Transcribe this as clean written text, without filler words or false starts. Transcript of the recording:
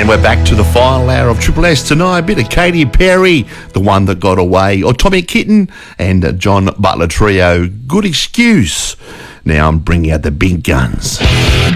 And we're back to the final hour of Triple S tonight. A bit of Katy Perry, The One That Got Away, or Tommy Kitten and John Butler Trio, Good Excuse. Now I'm bringing out the big guns.